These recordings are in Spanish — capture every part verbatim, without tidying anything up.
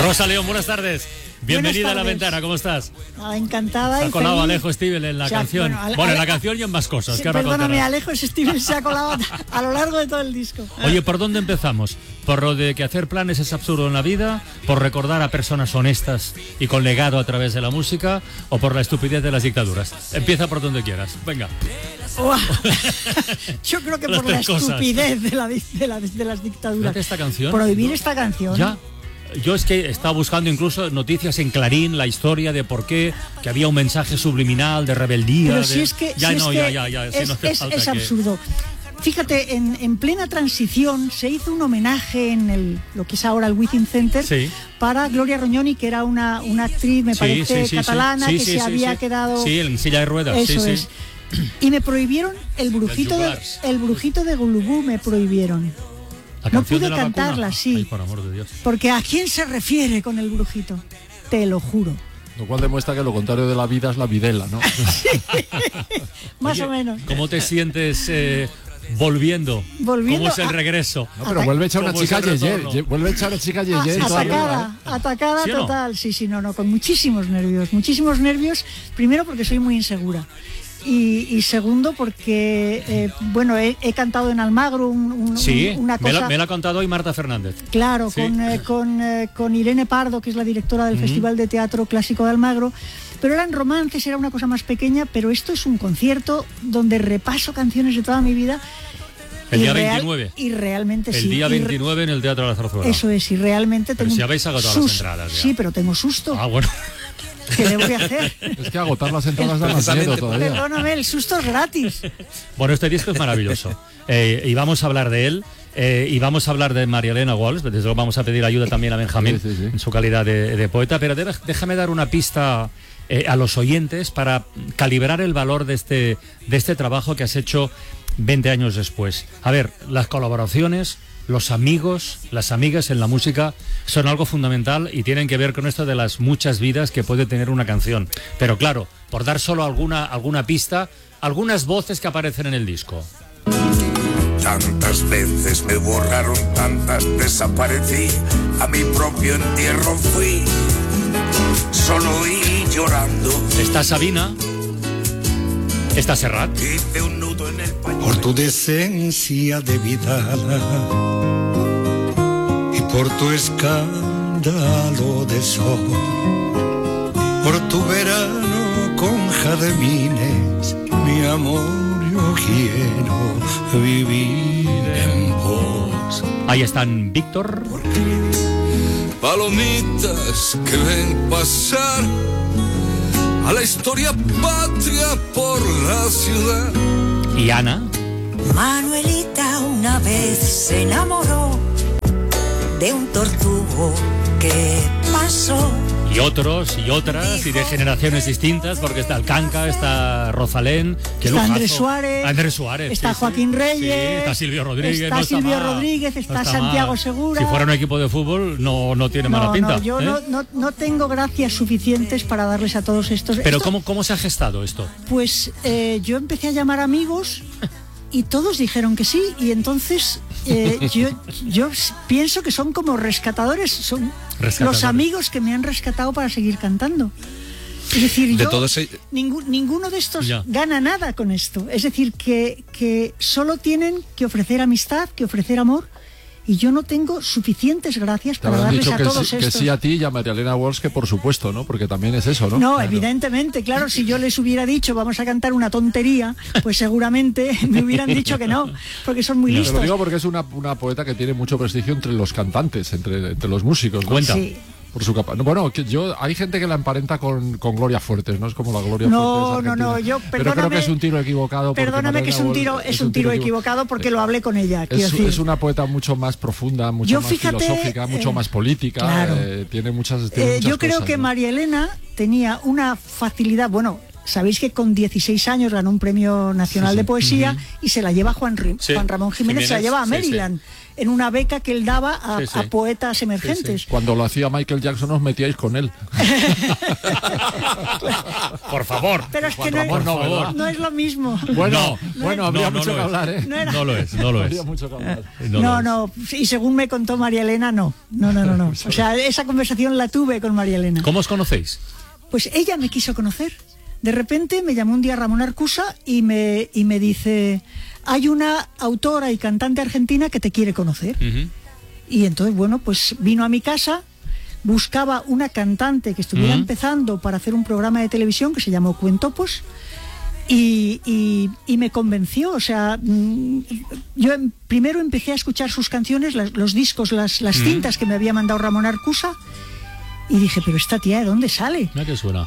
Rosa León, buenas tardes. Bienvenida a La Ventana, ¿cómo estás? Ah, encantada. Se ha y colado feliz. Alejo Stivel en la O sea, canción. bueno, Ale- Bueno, en la Ale- canción y en más cosas. Sí, que ahora perdóname, contarás. Alejo Stivel se ha colado a lo largo de todo el disco. Oye, ¿por dónde empezamos? ¿Por lo de que hacer planes es absurdo en la vida? ¿Por recordar a personas honestas y con legado a través de la música? ¿O por la estupidez de las dictaduras? Empieza por donde quieras. Venga. Uah. Yo creo que Las por la tres cosas. estupidez de, la, de, la- de las dictaduras. Fíjate esta canción. Prohibir esta canción. Ya. Yo es que estaba buscando incluso noticias en Clarín, la historia de por qué, que había un mensaje subliminal de rebeldía. Pero de... si es que, ya si no, es ya, que ya, ya. sí, es, no hace es- falta es que- absurdo. Fíjate, en, en plena transición se hizo un homenaje en el, lo que es ahora el Within Center Sí. para Gloria Rognoni, que era una, una actriz, me Sí, parece, sí, sí, catalana, sí, que sí, se sí, había sí. quedado... Sí, en silla de ruedas. Eso sí, es. sí. Y me prohibieron el brujito de, juglares. el brujito de Gulubú, me prohibieron. La No canción pude de la cantarla, vacuna. sí. Ay, por amor de Dios. Porque ¿a quién se refiere con el brujito? Te lo juro. Lo cual demuestra que lo contrario de la vida es la videla, ¿no? Más Oye, o menos. ¿Cómo te sientes eh, volviendo? Volviendo ¿Cómo es el a- regreso? No, pero vuelve a echar una ¿Cómo es chica el Yeye. retorno? Ye- Vuelve a echar a chica Ah, Yeye. toda atacada, la- atacada ¿Sí o no? total. Sí, sí, no, no, con muchísimos nervios. Muchísimos nervios, primero porque soy muy insegura. Y, y segundo porque, eh, bueno, he, he cantado en Almagro un- un- Sí, un- una me, cosa... la, me la ha contado hoy Marta Fernández. Claro, Sí. con, eh, con, eh, con Irene Pardo, que es la directora del Festival de Teatro Clásico de Almagro, pero eran romances, era una cosa más pequeña, pero esto es un concierto donde repaso canciones de toda mi vida. El y día real- veintinueve. Y realmente El sí. día y re- veintinueve en el Teatro de la Zarzuela. Eso es, y realmente Pero tengo... si habéis agotado las entradas ya. Sí, pero tengo susto. Ah, bueno. ¿Qué le voy a hacer? Es que agotar las entradas da más miedo todavía. Perdóname, el susto es gratis. Bueno, este disco es maravilloso. Eh, y vamos a hablar de él. eh, y vamos a hablar de María Elena Walsh. Desde luego vamos a pedir ayuda también a Benjamín Sí, sí, sí. en su calidad de, de poeta. Pero de- déjame dar una pista eh, a los oyentes para calibrar el valor de este, de este trabajo que has hecho veinte años después. A ver, las colaboraciones, los amigos, las amigas en la música son algo fundamental y tienen que ver con esto de las muchas vidas que puede tener una canción. Pero claro, por dar solo alguna, alguna pista, algunas voces que aparecen en el disco. Tantas veces me borraron, tantas desaparecí, a mi propio entierro fui, solo y llorando. Está Sabina, está Serrat. Hice un nudo en el pañuelo. Por tu decencia de Vidala y por tu escándalo de sol, por tu verano con jardines, mi amor, yo quiero vivir en vos. Ahí están Víctor, Palomitas que ven pasar a la historia patria por la ciudad. y Ana. Manuelita una vez se enamoró de un tortugo que pasó. Y otros y otras, y de generaciones distintas, porque está el Canca, está Rosalén, que Está lujazo. Andrés Suárez, Andrés Suárez, está sí, sí. Joaquín Reyes, Sí, está Silvio Rodríguez, está no está Silvio mal, Rodríguez, está no está Santiago mal. Segura. Si fuera un equipo de fútbol, no, no tiene mala No, pinta. no, yo ¿eh? no, no, no tengo gracias suficientes para darles a todos estos. Pero Esto- ¿cómo, ¿cómo se ha gestado esto? Pues eh, yo empecé a llamar amigos y todos dijeron que sí, y entonces eh, yo, yo pienso que son como rescatadores, son Rescatadores. los amigos que me han rescatado para seguir cantando. Es decir, De yo, todo ese- ningún- ninguno de estos Ya. gana nada con esto. Es decir, que, que solo tienen que ofrecer amistad, que ofrecer amor, y yo no tengo suficientes gracias Te para habrán darles dicho a que, todos sí, que estos. sí a ti y a María Elena Walsh, que por supuesto, ¿no? Porque también es eso, ¿no? No, Claro. evidentemente, claro, si yo les hubiera dicho vamos a cantar una tontería, pues seguramente me hubieran dicho que no, porque son muy Te listos. lo digo porque es una, una poeta que tiene mucho prestigio entre los cantantes, entre, entre los músicos. ¿no? Cuenta. Sí. Por su capa. Bueno, que yo hay gente que la emparenta con, con Gloria Fuertes, ¿no? Es como la Gloria No, Fuertes no, no, argentina. yo, Pero creo perdóname, que es un tiro equivocado. porque Perdóname que es un María tiro, Walsh es un tiro equivocado porque lo hablé con ella, quiero Es, decir. es una poeta mucho más profunda, mucho Yo, más fíjate, filosófica, mucho eh, más política. claro. eh, tiene muchas, tiene Eh, muchas yo creo cosas, que ¿no? María Elena tenía una facilidad, bueno, sabéis que con dieciséis años ganó un premio nacional Sí, sí. de poesía y se la lleva Juan, Ri- Sí, Juan Ramón Jiménez, se la Jiménez, lleva a sí, Maryland. en una beca que él daba a, Sí, sí. a poetas emergentes. Sí, Cuando lo hacía Michael Jackson os metíais con él. Por favor. Pero es que Juan no, Ramón, es- no, ¿verdad? no es lo mismo. Bueno, No, bueno, no, habría no, mucho no que es. hablar, ¿eh? No era- No lo es, no lo es. Habría mucho que hablar. No, No, lo no, y según me contó María Elena, no. No, no, no, no. O sea, esa conversación la tuve con María Elena. ¿Cómo os conocéis? Pues ella me quiso conocer. De repente me llamó un día Ramón Arcusa y me, y me dice, hay una autora y cantante argentina que te quiere conocer. Ujú. Y entonces, bueno, pues vino a mi casa, buscaba una cantante que estuviera Ujú. empezando para hacer un programa de televisión que se llamó Cuentopos. Y, y, y me convenció, o sea, mm, yo em- primero empecé a escuchar sus canciones, las- los discos, las, las Mm. cintas que me había mandado Ramón Arcusa, y dije, pero esta tía, ¿de dónde sale? Mira que suena.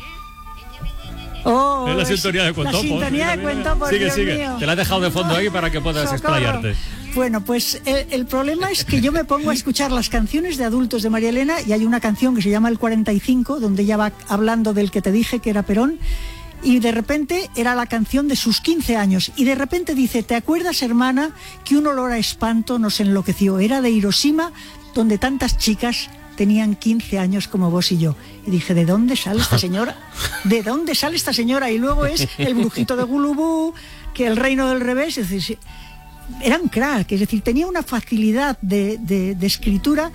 Oh, Es la es- sintonía de Cuentopos. La sintonía Mira, de mira. Cuentopos, Sigue, Dios sigue. mío. Te la he dejado de fondo ahí para que puedas Socorro. explayarte. Bueno, pues el, el problema es que yo me pongo a escuchar las canciones de adultos de María Elena y hay una canción que se llama El cuarenta y cinco, donde ella va hablando del que te dije que era Perón, y de repente era la canción de sus quince años, y de repente dice, ¿te acuerdas, hermana, que un olor a espanto nos enloqueció? Era de Hiroshima, donde tantas chicas tenían quince años como vos y yo. Y dije, ¿de dónde sale esta señora? ¿De dónde sale esta señora? Y luego es el brujito de Gulubú, que el reino del revés, es decir, era un crack, es decir, tenía una facilidad de, de- de escritura.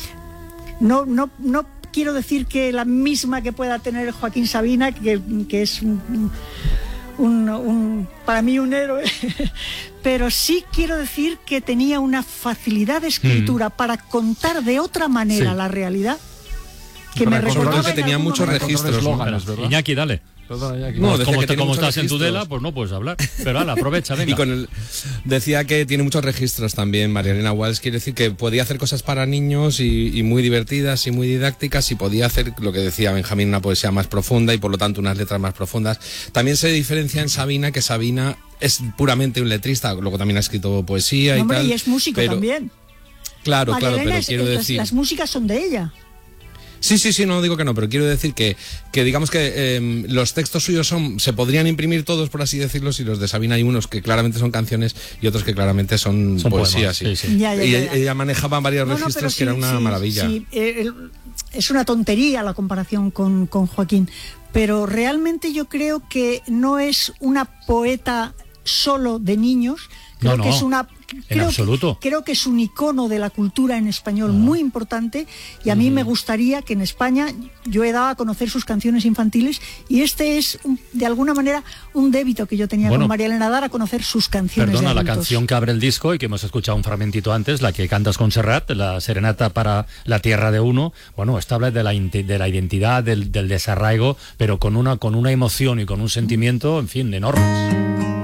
No, no, no quiero decir que la misma que pueda tener Joaquín Sabina, que, que es un, un- un- para mí un héroe, pero sí quiero decir que tenía una facilidad de escritura para contar de otra manera Sí. la realidad, que Para me contar- recordaba que en tenía algún muchos momento. registros, ¿no? Eslóganes, ¿verdad? Iñaki, dale. Perdona, Iñaki. No, Como, decía como que te- tiene como muchos estás en registros. Tudela, pues no puedes hablar. Pero hala, aprovecha, venga. Y con el, decía que tiene muchos registros también María Elena Walsh, quiere decir que podía hacer cosas para niños y, y muy divertidas y muy didácticas, y podía hacer lo que decía Benjamín, una poesía más profunda y por lo tanto unas letras más profundas. También se diferencia en Sabina, que Sabina es puramente un letrista, luego también ha escrito poesía y Hombre, tal. y es músico pero- también. Claro, María claro, Elena pero es- quiero las- decir... las músicas son de ella. Sí, sí, sí, no digo que no, pero quiero decir que, que digamos que eh, los textos suyos son, se podrían imprimir todos, por así decirlo, y los de Sabina hay unos que claramente son canciones y otros que claramente son, Son poesías. poemas, sí. sí, sí. Ya, ya, Y ya, ella, ya. ella manejaba varios No, no, registros pero que sí, era una sí, maravilla. sí, eh, el- es una tontería la comparación con, con Joaquín, pero realmente yo creo que no es una poeta solo de niños, creo No, que no, es una... en Creo, absoluto. creo que es un icono de la cultura en español muy importante, y a mí me gustaría que en España, yo he dado a conocer sus canciones infantiles, y este es un- de alguna manera un débito que yo tenía Bueno, con María Elena, dar a conocer sus canciones. Perdona, de la adultos. canción que abre el disco y que hemos escuchado un fragmentito antes, la que cantas con Serrat, la serenata para la tierra de uno, bueno, esta habla de la, inte- de la identidad, del, del desarraigo, pero con una, con una emoción y con un sentimiento, en fin, enormes.